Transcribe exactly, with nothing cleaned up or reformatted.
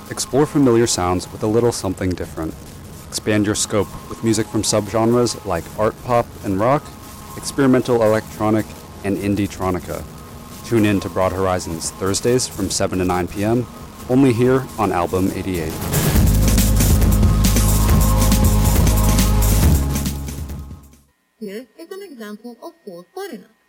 Explore familiar sounds with a little something different. Expand your scope with music from subgenres like art pop and rock, experimental electronic, and indie-tronica. Tune in to Broad Horizons Thursdays from seven to nine p.m., only here on Album eighty-eight. Here is an example of four foreigner.